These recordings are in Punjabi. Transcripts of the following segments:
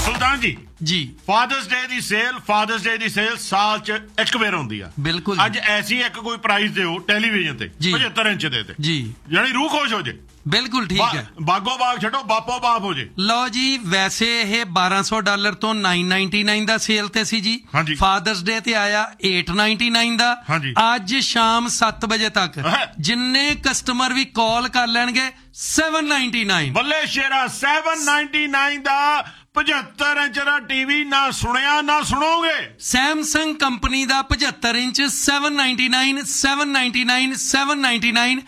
ਸੁਲਤਾਨ ਜੀ ਫਾਦਰਸ ਡੇ ਦੀ ਸੇਲ ਸਾਲ ਚ ਇੱਕ ਵਾਰ ਹੁੰਦੀ ਆ। ਬਿਲਕੁਲ। ਅੱਜ ਐਸੀ ਇੱਕ ਕੋਈ ਪ੍ਰਾਈਜ਼ ਦਿਓ ਟੈਲੀਵਿਜ਼ਨ ਤੇ 75 ਇੰਚ ਦੇ ਤੇ ਜੀ, ਯਾਨੀ ਰੂਹ ਖੁਸ਼ ਹੋ ਜੇ। ਬਿਲਕੁਲ ਠੀਕ ਹੈ। ਬਾਗੋ ਬਾਗ ਛੱਡੋ, ਬਾਪੋ ਬਾਪ ਹੋ ਜੇ। ਲਓ ਜੀ, ਵੈਸੇ ਇਹ $1200 ਤੋਂ $999 ਦਾ ਸੇਲ ਤੇ ਸੀ ਜੀ। ਫਾਦਰਸ ਡੇ ਤੇ ਆਇਆ $899 ਦਾ। ਅੱਜ ਸ਼ਾਮ 7 ਵਜੇ ਤੱਕ ਜਿੰਨੇ ਕਸਟਮਰ ਵੀ ਕਾਲ ਕਰ ਲੈਣਗੇ $799। ਬੱਲੇ ਸ਼ੇਰਾ, $799 ਦਾ 75 ਇੰਚ ਦਾ ਟੀਵੀ। ਨਾ ਸੁਣਿਆ ਨਾ ਸੁਣੋਗੇ। ਸੈਮਸੰਗ ਕੰਪਨੀ ਦਾ 75 ਇੰਚ $799 $799 $799।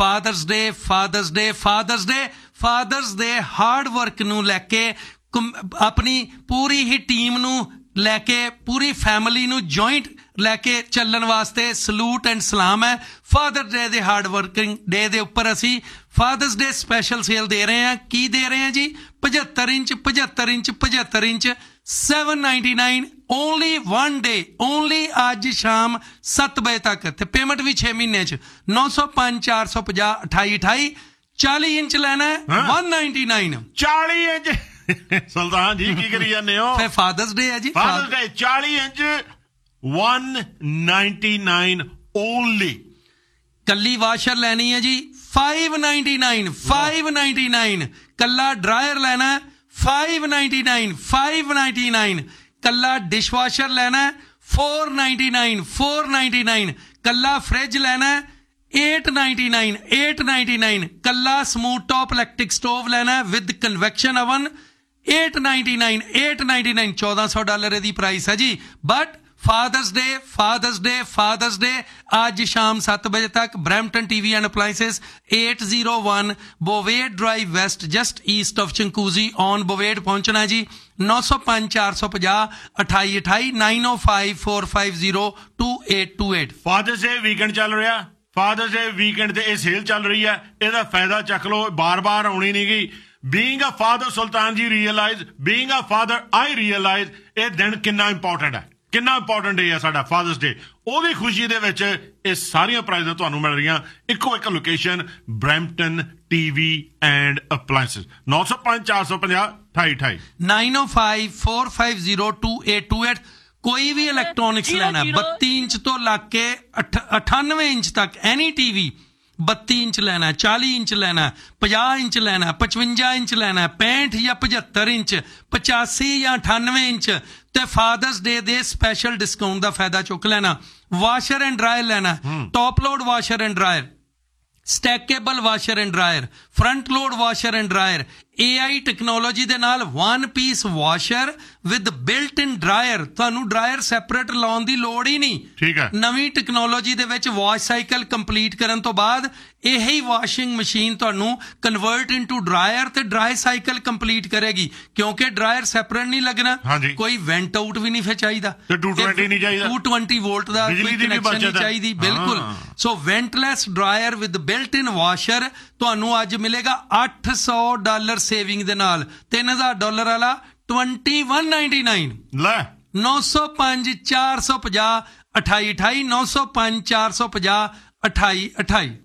ਫਾਦਰਸ ਡੇ ਹਾਰਡ ਵਰਕ ਨੂੰ ਲੈ ਕੇ, ਆਪਣੀ ਪੂਰੀ ਹੀ ਟੀਮ ਨੂੰ ਲੈ ਕੇ, ਪੂਰੀ ਫੈਮਿਲੀ ਨੂੰ ਜੁਆਇੰਟ ਲੈ ਕੇ ਚੱਲਣ ਵਾਸਤੇ ਸਲੂਟ ਐਂਡ ਸਲਾਮ ਹੈ। ਫਾਦਰ ਡੇ ਦੇ ਹਾਰਡ ਵਰਕਿੰਗ ਡੇ ਦੇ ਉੱਪਰ ਅਸੀਂ ਫਾਦਰਸ ਡੇ ਸਪੈਸ਼ਲ ਸੇਲ ਦੇ ਰਹੇ ਹਾਂ। ਕੀ ਦੇ ਰਹੇ ਹਾਂ ਜੀ? 75 ਇੰਚ $799 ਓਨਲੀ 1 ਡੇ, ਓਨਲੀ ਅੱਜ ਸ਼ਾਮ 7 ਵਜੇ ਤੱਕ। ਤੇ ਪੇਮੈਂਟ ਵੀ 6 ਮਹੀਨੇ ਚ। 905 450 2828। 40 ਇੰਚ ਲੈਣਾ ਹੈ 199। 40 ਇੰਚ ਸੁਲਤਾਨ ਜੀ ਕੀ ਕਰੀ ਜਾਂਦੇ ਹੋ? ਫਿਰ ਫਾਦਰਸ ਡੇ ਹੈ ਜੀ। ਫਾਦਰਸ ਡੇ 40 ਇੰਚ 199 ਓਨਲੀ। ਕੱਲੀ ਵਾਸ਼ਰ ਲੈਣੀ ਹੈ ਜੀ 599। ਕੱਲਾ ਡਰਾਇਰ ਲੈਣਾ 599। ਕੱਲਾ ਡਿਸ਼ਵਾਸ਼ਰ ਲੈਣਾ 499। ਕੱਲਾ ਫ੍ਰਿਜ ਲੈਣਾ 899। ਕੱਲਾ ਸਮੂਥ ਟੌਪ ਇਲੈਕਟ੍ਰਿਕ ਸਟੋਵ ਲੈਣਾ ਵਿਦ ਕਨਵੈਕਸ਼ਨ ਓਵਨ 899। $1400 ਇਹਦੀ ਪ੍ਰਾਈਸ ਹੈ ਜੀ। ਬਟ ਫਾਦਰਸ ਡੇ ਅੱਜ ਸ਼ਾਮ 7 ਵਜੇ ਤੱਕ Brampton TV and ਅਪਲਾਈਂਸਿਸ 801 ਬੋਵੇਡ drive West just East of ਚੰਕੂਜ਼ੀ on ਬੋਵੇਡ ਪਹੁੰਚਣਾ ਜੀ। 905 450 2828 905 450 2828। ਫਾਦਰਸ ਡੇ ਵੀਕਐਂਡ ਚੱਲ ਰਿਹਾ। ਫਾਦਰਸ ਡੇ ਵੀਕਐਂਡ ਤੇ ਇਹ ਸੇਲ ਚੱਲ ਰਹੀ ਹੈ। ਇਹਦਾ ਫਾਇਦਾ ਚੱਕ ਲਓ, ਬਾਰ-ਬਾਰ ਆਉਣੀ ਨਹੀਂ ਗਈ। ਬੀਇੰਗ ਅ ਫਾਦਰ ਸੁਲਤਾਨ ਜੀ realise, being a father I realise ਇਹ ਦਿਨ ਕਿੰਨਾ ਇੰਪੋਰਟੈਂਟ ਹੈ, ਕਿੰਨਾ ਇੰਪੋਰਟੈਂਟ ਡੇ ਹੈ ਸਾਡਾ ਫਾਦਰਸ ਡੇ। ਉਹਦੀ ਖੁਸ਼ੀ ਦੇ ਵਿੱਚ ਇਹ ਸਾਰੀਆਂ ਪ੍ਰਾਈਜ਼ਾਂ ਤੁਹਾਨੂੰ ਮਿਲ ਰਹੀਆਂ ਇੱਕੋ ਇੱਕ location, Brampton TV and appliances. 905 450 2828 905 450 2828। ਕੋਈ ਵੀ ਇਲੈਕਟ੍ਰੋਨਿਕਸ ਲੈਣਾ 32 ਇੰਚ ਤੋਂ ਲੱਗ ਕੇ 98 ਇੰਚ ਤੱਕ ਐਨੀ ਟੀਵੀ। 32 ਇੰਚ ਲੈਣਾ, 40 ਇੰਚ ਲੈਣਾ, 50 ਇੰਚ ਲੈਣਾ, 55 ਇੰਚ ਲੈਣਾ, 65 ਜਾਂ 75 ਇੰਚ, 85 ਜਾਂ 98 ਇੰਚ ਤੇ ਫਾਦਰਸ ਡੇ ਦੇ ਸਪੈਸ਼ਲ ਡਿਸਕਾਊਂਟ ਦਾ ਫਾਇਦਾ ਚੁੱਕ ਲੈਣਾ। ਵਾਸ਼ਰ ਐਂਡ ਡਰਾਇਰ ਲੈਣਾ, top load washer and dryer, ਸਟੈਕੇਬਲ washer and dryer, front load washer and dryer, AI technology ਦੇ ਨਾਲ 1 piece washer with built in dryer. ਤੁਹਾਨੂੰ ਡਰਾਇਰ ਸੈਪਰੇਟ ਲਾਉਣ ਦੀ ਲੋੜ ਹੀ ਨਹੀਂ। ਠੀਕ ਹੈ। ਨਵੀਂ ਟੈਕਨੋਲੋਜੀ ਦੇ ਵਿੱਚ ਵਾਸ਼ ਸਾਈਕਲ ਕੰਪਲੀਟ ਕਰਨ ਤੋਂ ਬਾਅਦ ਇਹੀ ਵਾਸ਼ਿੰਗ ਮਸ਼ੀਨ ਤੁਹਾਨੂੰ ਕਨਵਰਟ ਇਨਟੂ ਡਰਾਇਰ ਤੇ ਡਰਾਈ ਸਾਈਕਲ ਕੰਪਲੀਟ ਕਰੇਗੀ, ਕਿਉਂਕਿ ਡਰਾਇਰ ਸੈਪਰੇਟ ਨਹੀਂ ਲੱਗਣਾ। ਕੋਈ ਵੈਂਟ ਆਊਟ ਵੀ ਨਹੀਂ ਫਿਰ ਚਾਹੀਦਾ, 220 ਨਹੀਂ ਚਾਹੀਦਾ, 220 ਵੋਲਟ ਦਾ ਕੋਈ ਕਨੈਕਸ਼ਨ ਨਹੀਂ ਚਾਹੀਦੀ। ਬਿਲਕੁਲ। ਸੋ ਵੈਂਟਲੈਸ dryer with built in washer ਤੁਹਾਨੂੰ ਅੱਜ ਮਿਲੇਗਾ $800 ਸੇਵਿੰਗ ਦੇ ਨਾਲ। $3000 ਵਾਲਾ 2199। ਲੈ 905 450 2828 905 450 2828।